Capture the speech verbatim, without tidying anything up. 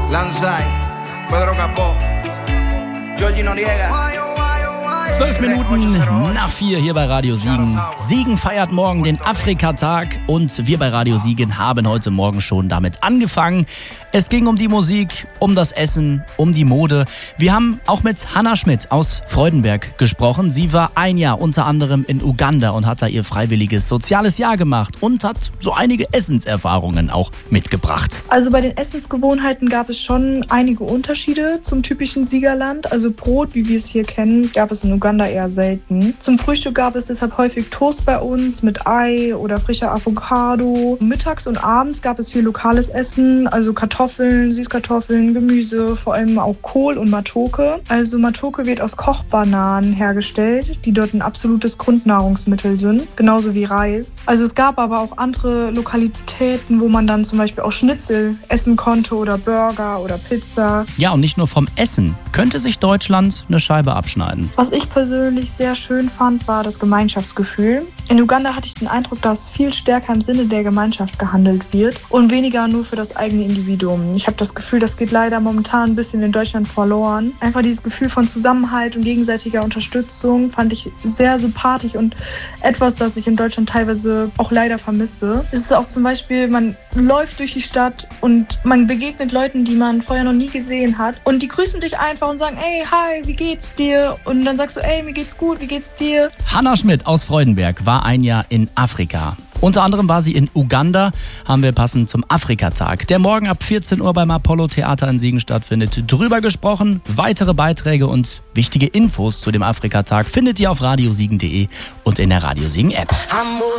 Lanzai, Pedro Capó, Georgie Noriega. Zwölf Minuten nach vier hier bei Radio Siegen. Siegen feiert morgen den Afrika-Tag und wir bei Radio Siegen haben heute Morgen schon damit angefangen. Es ging um die Musik, um das Essen, um die Mode. Wir haben auch mit Hannah Schmidt aus Freudenberg gesprochen. Sie war ein Jahr unter anderem in Uganda und hat da ihr freiwilliges soziales Jahr gemacht und hat so einige Essenserfahrungen auch mitgebracht. Also bei den Essensgewohnheiten gab es schon einige Unterschiede zum typischen Siegerland. Also Brot, wie wir es hier kennen, gab es in Uganda eher selten. Zum Frühstück gab es deshalb häufig Toast bei uns mit Ei oder frischer Avocado. Mittags und abends gab es viel lokales Essen, also Kartoffeln, Süßkartoffeln, Gemüse, vor allem auch Kohl und Matoke. Also Matoke wird aus Kochbananen hergestellt, die dort ein absolutes Grundnahrungsmittel sind, genauso wie Reis. Also es gab aber auch andere Lokalitäten, wo man dann zum Beispiel auch Schnitzel essen konnte oder Burger oder Pizza. Ja, und nicht nur vom Essen könnte sich Deutschland eine Scheibe abschneiden. Was ich persönlich sehr schön fand, war das Gemeinschaftsgefühl. In Uganda hatte ich den Eindruck, dass viel stärker im Sinne der Gemeinschaft gehandelt wird und weniger nur für das eigene Individuum. Ich habe das Gefühl, das geht leider momentan ein bisschen in Deutschland verloren. Einfach dieses Gefühl von Zusammenhalt und gegenseitiger Unterstützung fand ich sehr sympathisch und etwas, das ich in Deutschland teilweise auch leider vermisse. Es ist auch zum Beispiel, man läuft durch die Stadt und man begegnet Leuten, die man vorher noch nie gesehen hat und die grüßen dich einfach und sagen, ey, hi, wie geht's dir? Und dann sagst du, ey, mir geht's gut, wie geht's dir? Hannah Schmidt aus Freudenberg war ein Jahr in Afrika. Unter anderem war sie in Uganda, haben wir passend zum Afrika-Tag, der morgen ab vierzehn Uhr beim Apollo-Theater in Siegen stattfindet, drüber gesprochen. Weitere Beiträge und wichtige Infos zu dem Afrika-Tag findet ihr auf radiosiegen punkt de und in der Radio Siegen App.